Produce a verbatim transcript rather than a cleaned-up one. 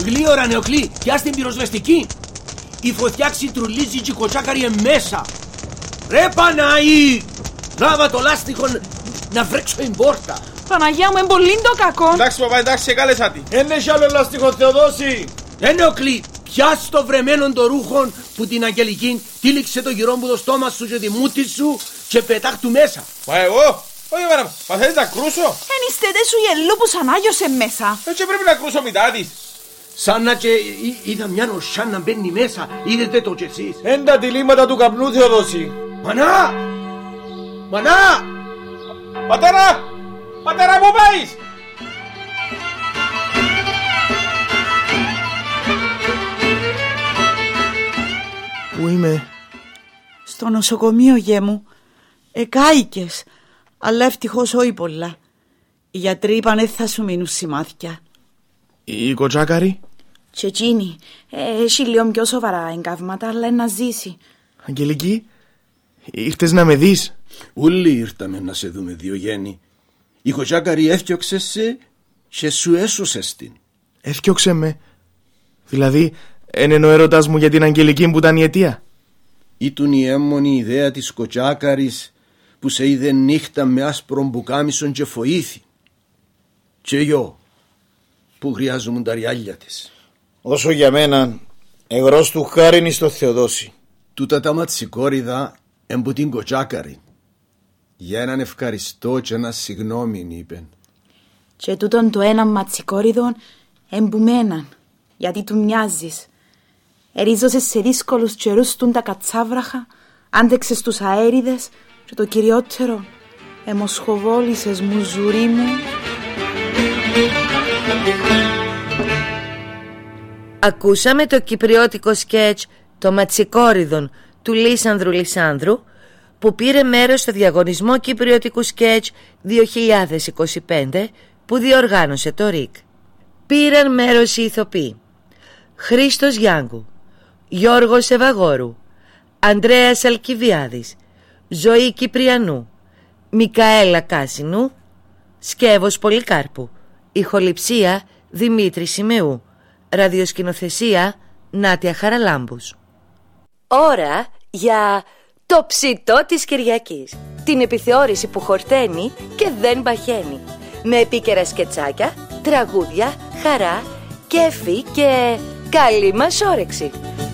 Γλίωρα Νεοκλή, πιάσ' την πυροσβεστική. Η φωτιά ξητρουλίζει και η κοτσάκαρη εμέσα. Ρε Παναή, τράβα το λάστιχο να βρέξω την πόρτα. Παναγιά μου, εμπολύν το κακό. Εντάξει παπά, εντάξει, σε κάλεσα τη. Εν έχει άλλο λάστιχο, Θεοδόση. Ε, Νεοκλή, πιάσ' το βρεμένο το ρούχο που την Αγγελική τύλιξε το γυρό μου το στόμα σου και τη μούτη σου και πετάχ του μέσα. Μα εγώ, όχι μάνα, μα θέλεις να κρούσω. Εν ιστέτε σου γελού που σαν άγιωσε μέσα. Έτσι πρέπει να κρούσω μετά της. Σαν να και είδα μια νοσιά να μπαίνει μέσα, είδετε το κι εσείς. Εν τα τυλίγματα του καπνού, Θεοδόση. Μανά! Μανά! Πατέρα! Πατέρα, πού πάεις? Πού είμαι? Στο νοσοκομείο, γε μου. Εκάηκες, αλλά ευτυχώς όχι πολλά. Οι γιατροί είπαν δεν θα σου μείνουν σημάδια. Η κοτσάκαρη? Και εκείνη, ε, έχει λίγο πιο σοβαρά εγκαύματα, αλλά να ζήσει. Αγγελική, ήρθες να με δεις? Όλοι ήρθαμε να σε δούμε, Διογέννη. Η κοτσάκαρη έφτιαξε σε και σου έσωσες την. Έφτιαξε με? Δηλαδή, εν είναι ο έρωτας μου για την Αγγελική που ήταν η αιτία? Ήτουν η έμμονη ιδέα της κοτσάκαρης που σε είδε νύχτα με άσπρον μπουκάμισον και φοήθη. Και εγώ που χρειάζομαι τα ριάλια της. Όσο για μένα, εγρός του χάριν εις το Θεοδόση. Τούτα τα ματσικόριδα εμπού την κοτσάκαρη. Για έναν ευχαριστώ και ένα συγγνώμη, είπεν. Και τούτον το ένα ματσικόριδον εμπουμέναν, γιατί του μοιάζεις. Ερίζωσες σε δύσκολους καιρούς τούν τα κατσάβραχα, άντεξες τους αέριδες και το κυριότερο, εμοσχοβόλησες μου, ζουρί μου. Ακούσαμε το κυπριώτικο σκέτς «Το Ματσικόριδον» του Λίσανδρου Λισάνδρου, που πήρε μέρος στο διαγωνισμό κυπριωτικού σκέτς δύο χιλιάδες είκοσι πέντε που διοργάνωσε το ΡΙΚ. Πήραν μέρος οι ηθοποιοί Χρήστος Γιάνγκου, Γιώργος Ευαγόρου, Ανδρέας Αλκιβιάδης, Ζωή Κυπριανού, Μικαέλα Κάσινου, Σκεύος Πολυκάρπου, ηχοληψία Δημήτρη Σιμεού, ραδιοσκηνοθεσία Νάτια Χαραλάμπους. Ώρα για το ψητό της Κυριακής, την επιθεώρηση που χορταίνει και δεν παχαίνει, με επίκαιρα σκετσάκια, τραγούδια, χαρά, κέφι και καλή μας όρεξη.